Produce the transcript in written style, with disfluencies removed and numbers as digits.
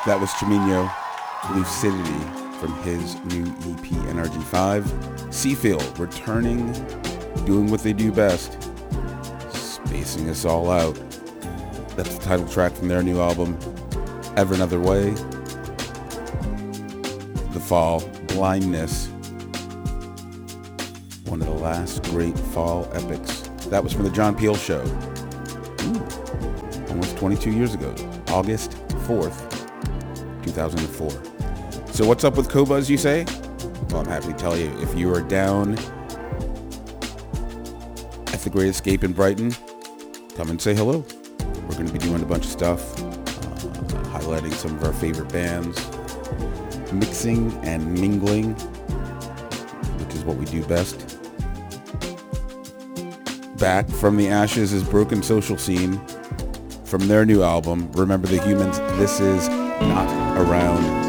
That was Chimino Lucidity from his new EP, NRG5. Seafield returning, doing what they do best, spacing us all out. That's the title track from their new album, Ever Another Way. The Fall, Blindness, one of the last great fall epics. That was from the John Peel Show. Almost 22 years ago, August 4th, 2004. So what's up with Qobuz, you say? Well, I'm happy to tell you, if you are down at the Great Escape in Brighton, come and say hello. We're going to be doing a bunch of stuff, highlighting some of our favorite bands, mixing and mingling, which is what we do best. Back from the ashes is Broken Social Scene from their new album, Remember the Humans. This is Not Around